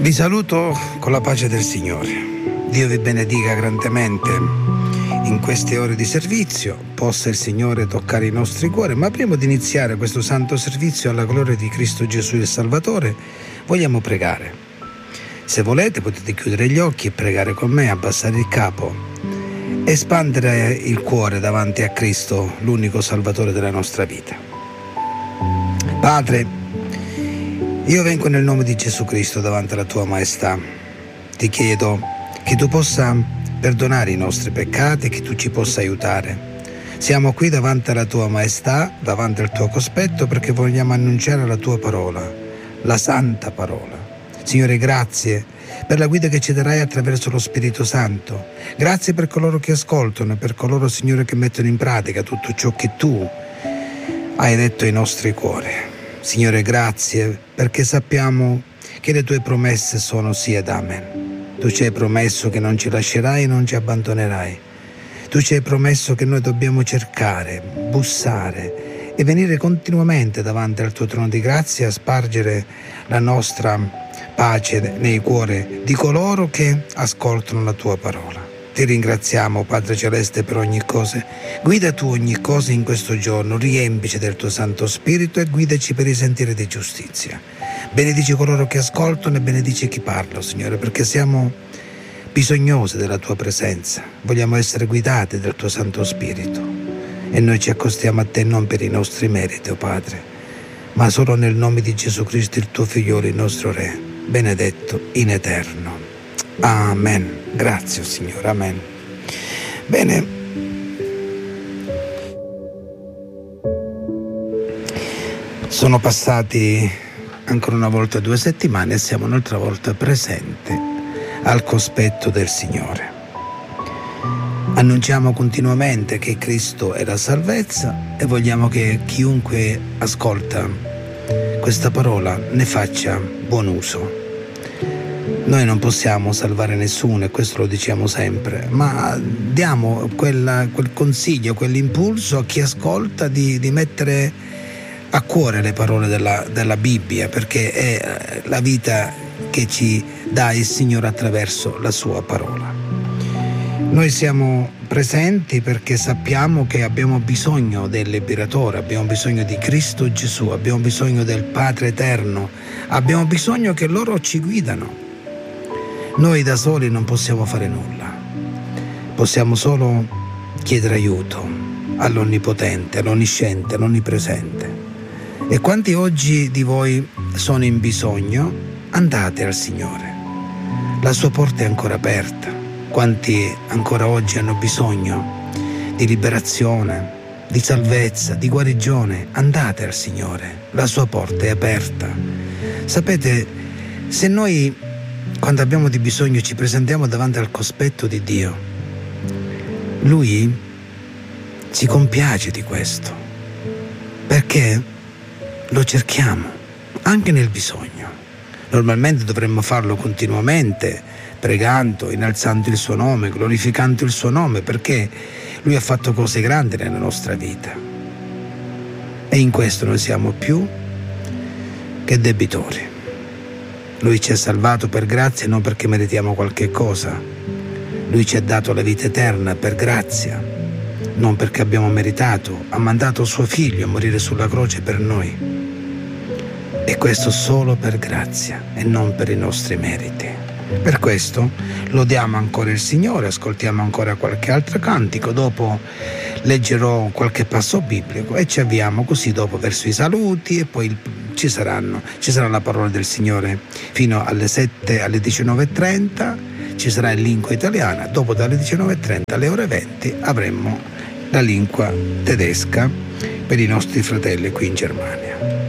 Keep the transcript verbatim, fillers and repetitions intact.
Vi saluto con la pace del Signore. Dio vi benedica grandemente in queste ore di servizio. Possa il Signore toccare i nostri cuori. Ma prima di iniziare questo santo servizio alla gloria di Cristo Gesù il Salvatore, vogliamo pregare. Se volete potete chiudere gli occhi e pregare con me, abbassare il capo, espandere il cuore davanti a Cristo, l'unico Salvatore della nostra vita. Padre, io vengo nel nome di Gesù Cristo davanti alla tua maestà. Ti chiedo che tu possa perdonare i nostri peccati e che tu ci possa aiutare. Siamo qui davanti alla tua maestà, davanti al tuo cospetto, perché vogliamo annunciare la tua parola, la santa parola. Signore, grazie per la guida che ci darai attraverso lo Spirito Santo. Grazie per coloro che ascoltano e per coloro, Signore, che mettono in pratica tutto ciò che tu hai detto ai nostri cuori. Signore, grazie perché sappiamo che le tue promesse sono sì ed amen. Tu ci hai promesso che non ci lascerai e non ci abbandonerai. Tu ci hai promesso che noi dobbiamo cercare, bussare e venire continuamente davanti al tuo trono di grazia a spargere la nostra pace nei cuori di coloro che ascoltano la tua parola. Ti ringraziamo, Padre Celeste, per ogni cosa. Guida tu ogni cosa in questo giorno, riempici del tuo Santo Spirito e guidaci per i sentieri di giustizia. Benedici coloro che ascoltano e benedici chi parla, Signore, perché siamo bisognosi della tua presenza. Vogliamo essere guidati dal tuo Santo Spirito e noi ci accostiamo a te non per i nostri meriti, o oh Padre, ma solo nel nome di Gesù Cristo, il tuo Figliolo, il nostro Re, benedetto in eterno. Amen. Grazie, Signore. Amen. Bene. Sono passati ancora una volta due settimane e siamo un'altra volta presenti al cospetto del Signore. Annunciamo continuamente che Cristo è la salvezza e vogliamo che chiunque ascolta questa parola ne faccia buon uso. Noi non possiamo salvare nessuno e questo lo diciamo sempre, ma diamo quella, quel consiglio, quell'impulso a chi ascolta di, di mettere a cuore le parole della, della Bibbia, perché è la vita che ci dà il Signore attraverso la sua parola. Noi siamo presenti perché sappiamo che abbiamo bisogno del liberatore, abbiamo bisogno di Cristo Gesù, abbiamo bisogno del Padre Eterno, abbiamo bisogno che loro ci guidano. Noi da soli non possiamo fare nulla, possiamo solo chiedere aiuto all'Onnipotente, all'Onnisciente, all'Onnipresente. E quanti oggi di voi sono in bisogno, andate al Signore, la sua porta è ancora aperta. Quanti ancora oggi hanno bisogno di liberazione, di salvezza, di guarigione, andate al Signore, la sua porta è aperta. Sapete, se noi quando abbiamo di bisogno ci presentiamo davanti al cospetto di Dio, Lui si compiace di questo, perché lo cerchiamo anche nel bisogno. Normalmente dovremmo farlo continuamente, pregando, innalzando il suo nome, glorificando il suo nome, perché Lui ha fatto cose grandi nella nostra vita. E in questo noi siamo più che debitori. Lui ci ha salvato per grazia, non perché meritiamo qualche cosa. Lui ci ha dato la vita eterna per grazia, non perché abbiamo meritato. Ha mandato suo figlio a morire sulla croce per noi. E questo solo per grazia e non per i nostri meriti. Per questo lodiamo ancora il Signore, ascoltiamo ancora qualche altro cantico, dopo leggerò qualche passo biblico e ci avviamo così dopo verso i saluti e poi ci saranno, ci sarà la parola del Signore fino alle sette, alle diciannove e trenta, ci sarà in lingua italiana, dopo dalle diciannove e trenta alle ore venti avremo la lingua tedesca per i nostri fratelli qui in Germania.